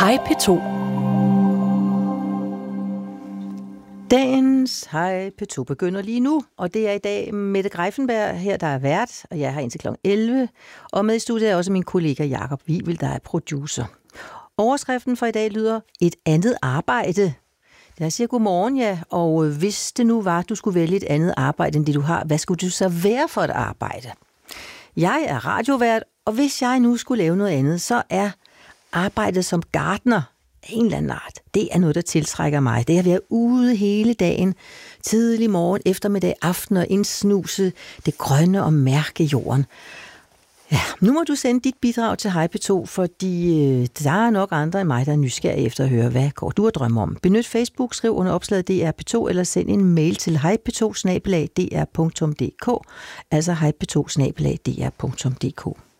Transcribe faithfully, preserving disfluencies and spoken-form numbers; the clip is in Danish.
Hej P to. Dagens Hej P to begynder lige nu, og det er i dag Mette Greiffenberg her, der er vært, og jeg har indtil klokken elleve. Og med i studiet er også min kollega Jakob Wivel, der er producer. Overskriften for i dag lyder et andet arbejde. Jeg siger godmorgen, ja, og hvis det nu var, at du skulle vælge et andet arbejde end det, du har, hvad skulle du så være for et arbejde? Jeg er radiovært, og hvis jeg nu skulle lave noget andet, så er arbejdet som gartner af en eller anden art. Det er noget, der tiltrækker mig. Det er at være ude hele dagen, tidlig morgen, eftermiddag, aften og indsnuse det grønne og mærke jorden. Ja, nu må du sende dit bidrag til Hej P to, fordi øh, der er nok andre end mig, der er nysgerrige efter at høre, hvad går du og drømmer om. Benyt Facebook, skriv under opslaget D R P to, eller send en mail til hej p to snabel-a d r punktum d k, altså hej p to snabel-a d r punktum d k.